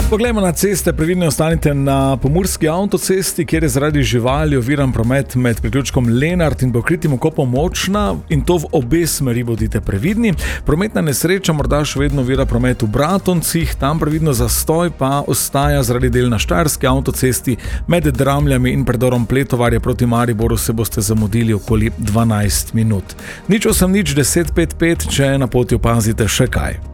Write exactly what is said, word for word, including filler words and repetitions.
Poglejmo na ceste, previdno ostanite na pomurski avtocesti, kjer je zaradi živali oviran promet med priključkom Lenart in pokritim vkopom Močna, in to v obe smeri bodite previdni. Prometna nesreča morda še vedno ovira promet v Bratoncih, tam previdno zastoj pa ostaja zaradi del na Štajerski avtocesti med Dramljami in predorom Pletovarje proti Mariboru se boste zamudili okoli dvanajst minut. Nič osem nič deset pet pet, če na poti opazite še kaj.